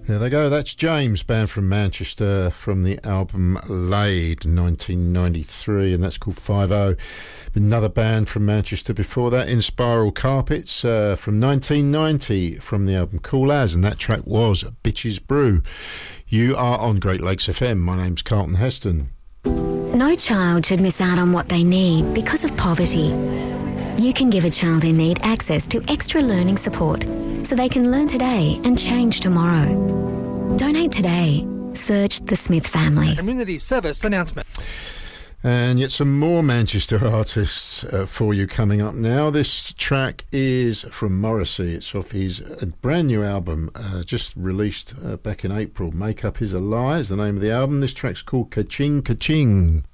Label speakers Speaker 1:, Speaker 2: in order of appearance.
Speaker 1: There they go. That's James, band from Manchester, from the album Laid, 1993, and that's called 5-0. Another band from Manchester before that, In Spiral Carpets, from 1990, from the album Cool As, and that track was Bitches Brew. You are on Great Lakes FM. My name's Carlton Heston.
Speaker 2: No child should miss out on what they need because of poverty. You can give a child in need access to extra learning support so they can learn today and change tomorrow. Donate today. Search the Smith family.
Speaker 3: Community service announcement.
Speaker 1: And yet some more Manchester artists for you coming up now. This track is from Morrissey. It's off his brand new album, just released back in April. Make Up Is a Lie is the name of the album. This track's called Ka-Ching Ka-Ching.